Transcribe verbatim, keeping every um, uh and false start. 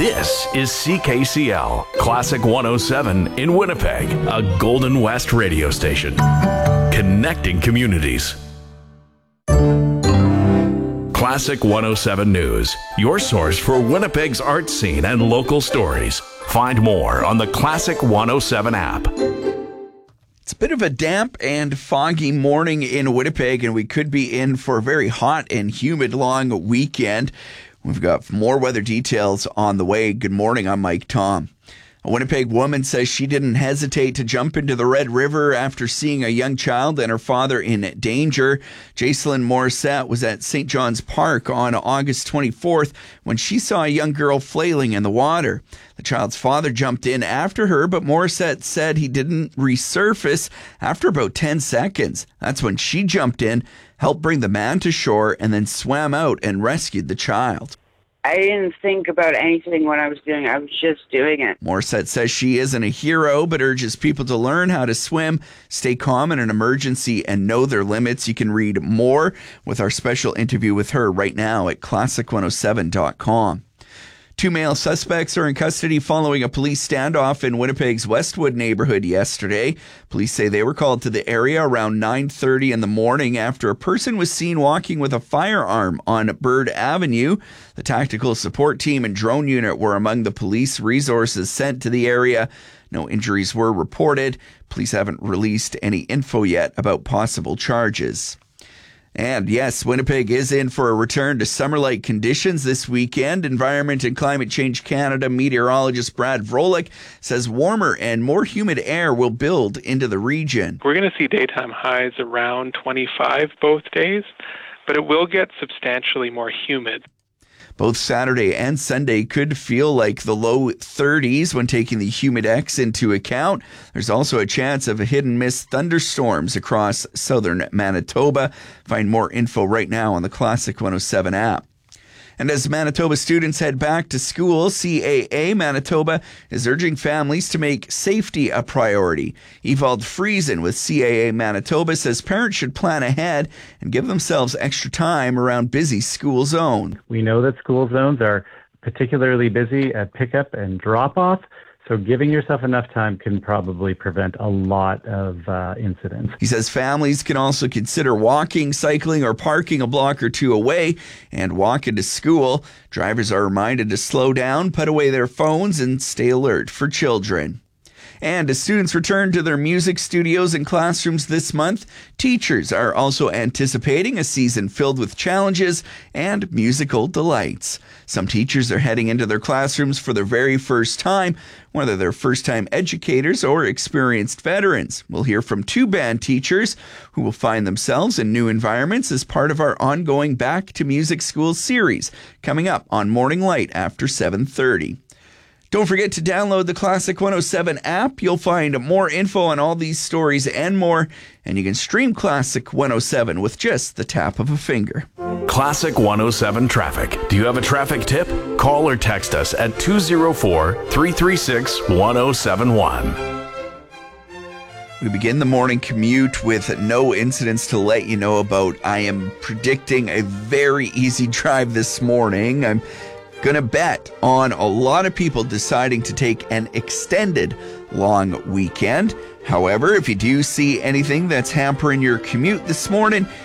This is C K C L, Classic one oh seven in Winnipeg, a Golden West radio station. Connecting communities. Classic one oh seven News, your source for Winnipeg's art scene and local stories. Find more on the Classic one oh seven app. It's a bit of a damp and foggy morning in Winnipeg, and we could be in for a very hot and humid long weekend. We've got more weather details on the way. Good morning, I'm Mike Tom. A Winnipeg woman says she didn't hesitate to jump into the Red River after seeing a young child and her father in danger. Jacelyn Morissette was at Saint John's Park on August twenty-fourth when she saw a young girl flailing in the water. The child's father jumped in after her, but Morissette said he didn't resurface after about ten seconds. That's when she jumped in, helped bring the man to shore, and then swam out and rescued the child. I didn't think about anything when I was doing it. I was just doing it. Morissette says she isn't a hero, but urges people to learn how to swim, stay calm in an emergency, and know their limits. You can read more with our special interview with her right now at classic one oh seven dot com. Two male suspects are in custody following a police standoff in Winnipeg's Westwood neighborhood yesterday. Police say they were called to the area around nine thirty in the morning after a person was seen walking with a firearm on Bird Avenue. The tactical support team and drone unit were among the police resources sent to the area. No injuries were reported. Police haven't released any info yet about possible charges. And yes, Winnipeg is in for a return to summer-like conditions this weekend. Environment and Climate Change Canada meteorologist Brad Vrolik says warmer and more humid air will build into the region. We're going to see daytime highs around twenty-five both days, but it will get substantially more humid. Both Saturday and Sunday could feel like the low thirties when taking the Humidex into account. There's also a chance of a hit and miss thunderstorms across southern Manitoba. Find more info right now on the Classic one oh seven app. And as Manitoba students head back to school, C A A Manitoba is urging families to make safety a priority. Evald Friesen with C A A Manitoba says parents should plan ahead and give themselves extra time around busy school zones. We know that school zones are particularly busy at pickup and drop-off, so giving yourself enough time can probably prevent a lot of uh, incidents. He says families can also consider walking, cycling, or parking a block or two away and walk into school. Drivers are reminded to slow down, put away their phones, and stay alert for children. And as students return to their music studios and classrooms this month, teachers are also anticipating a season filled with challenges and musical delights. Some teachers are heading into their classrooms for their very first time, whether they're first-time educators or experienced veterans. We'll hear from two band teachers who will find themselves in new environments as part of our ongoing Back to Music School series, coming up on Morning Light after seven thirty. Don't forget to download the Classic one oh seven app. You'll find more info on all these stories and more, and you can stream Classic one oh seven with just the tap of a finger. Classic one oh seven Traffic. Do you have a traffic tip? Call or text us at two oh four, three three six, one oh seven one. We begin the morning commute with no incidents to let you know about. I am predicting a very easy drive this morning. I'm going to bet on a lot of people deciding to take an extended long weekend. However, if you do see anything that's hampering your commute this morning,